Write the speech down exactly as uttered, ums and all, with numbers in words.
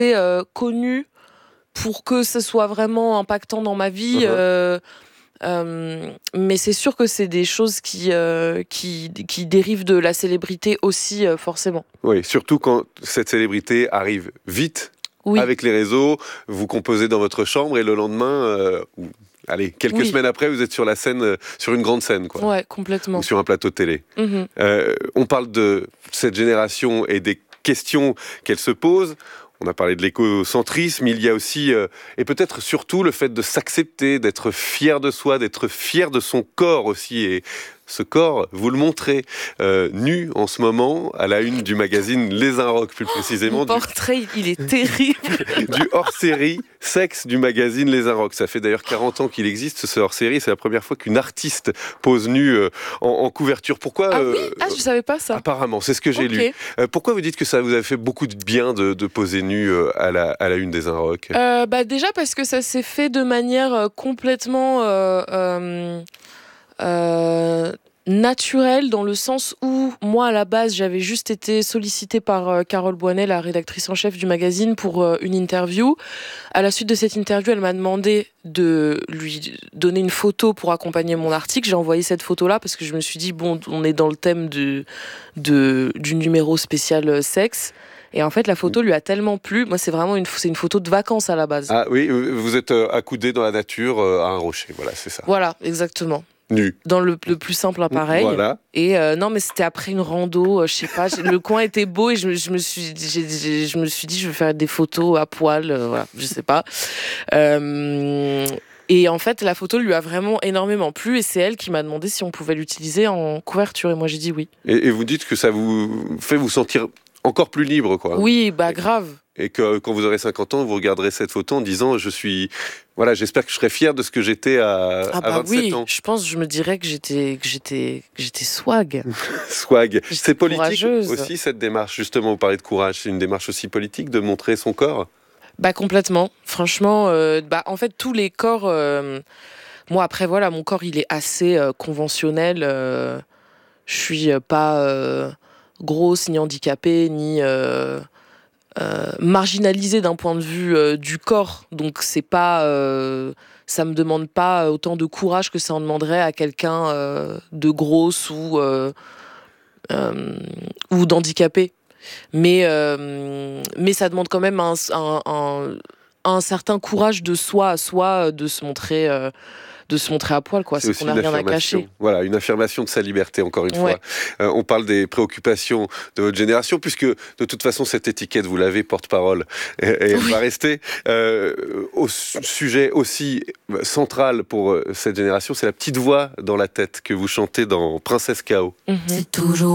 euh, connu pour que ce soit vraiment impactant dans ma vie. Uh-huh. euh, euh, mais c'est sûr que c'est des choses qui, euh, qui, qui dérivent de la célébrité aussi, euh, forcément. Oui, surtout quand cette célébrité arrive vite, oui. Avec les réseaux, vous composez dans votre chambre et le lendemain... Euh, ou... Allez, quelques oui. semaines après, vous êtes sur la scène, euh, sur une grande scène, quoi. Ouais, complètement. Ou sur un plateau de télé. Mm-hmm. Euh, on parle de cette génération et des questions qu'elle se pose. On a parlé de l'écocentrisme, il y a aussi, euh, et peut-être surtout, le fait de s'accepter, d'être fier de soi, d'être fier de son corps aussi. Et ce corps, vous le montrez euh, nu en ce moment, à la une du magazine Les Inrocks, plus précisément. Mon portrait, du... il est terrible. Du hors-série Sexe du magazine Les Inrocks. Ça fait d'ailleurs quarante ans qu'il existe, ce hors-série. C'est la première fois qu'une artiste pose nue euh, en, en couverture. Pourquoi Ah euh, oui, ah, je savais pas ça. Apparemment, c'est ce que j'ai okay. lu. Euh, pourquoi vous dites que ça vous a fait beaucoup de bien de, de poser nu euh, à, la, à la une des Inrocks euh, bah déjà parce que ça s'est fait de manière euh, complètement... Euh, euh... Euh, naturel dans le sens où moi à la base j'avais juste été sollicitée par euh, Carole Boinet, la rédactrice en chef du magazine, pour euh, une interview. À la suite de cette interview, elle m'a demandé de lui donner une photo pour accompagner mon article. J'ai envoyé cette photo là parce que je me suis dit bon, on est dans le thème de, de, du numéro spécial euh, sexe. Et en fait, la photo lui a tellement plu. Moi, c'est vraiment une, c'est une photo de vacances à la base. Ah oui, vous êtes euh, accoudé dans la nature euh, à un rocher, voilà, c'est ça. Voilà, exactement. Nu. Dans le, le plus simple appareil. Voilà. Et euh, non, mais c'était après une rando, euh, je sais pas. Le coin était beau et je me, je me suis, j'ai, j'ai, je me suis dit, je vais faire des photos à poil, euh, voilà, je sais pas. Euh, et en fait, la photo lui a vraiment énormément plu et c'est elle qui m'a demandé si on pouvait l'utiliser en couverture. Et moi, j'ai dit oui. Et, et vous dites que ça vous fait vous sentir encore plus libre, quoi. Oui, bah grave. Et que quand vous aurez cinquante ans, vous regarderez cette photo en disant je suis, voilà, j'espère que je serai fier de ce que j'étais à, ah bah à vingt-sept oui, ans. Je pense, je me dirais que j'étais, que j'étais, que j'étais swag. Swag. J'étais c'est politique courageuse. Aussi cette démarche. Justement, vous parlez de courage. C'est une démarche aussi politique de montrer son corps. Bah complètement. Franchement, euh, bah en fait tous les corps. Euh, moi après voilà, mon corps il est assez euh, conventionnel. Euh, je suis pas euh, grosse ni handicapée ni euh, Euh, marginalisée d'un point de vue euh, du corps, donc c'est pas, euh, ça me demande pas autant de courage que ça en demanderait à quelqu'un euh, de grosse ou euh, euh, ou d'handicapé. Mais euh, mais ça demande quand même un, un, un, un certain courage de soi à soi, de se montrer. Euh, de se montrer à poil, quoi. C'est, c'est qu'on n'a rien à cacher. Voilà, une affirmation de sa liberté, encore une ouais. fois. Euh, on parle des préoccupations de votre génération, puisque de toute façon, cette étiquette, vous l'avez, porte-parole, et, et elle oui. va rester. Euh, au sujet aussi central pour cette génération, c'est la petite voix dans la tête que vous chantez dans Princesse K O. Mm-hmm. C'est toujours